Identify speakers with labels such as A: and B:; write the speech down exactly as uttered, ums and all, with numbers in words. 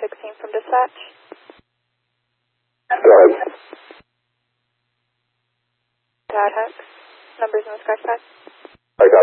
A: sixteen from dispatch.
B: Go ahead.
A: Todd Hex. Numbers in the scratch pad.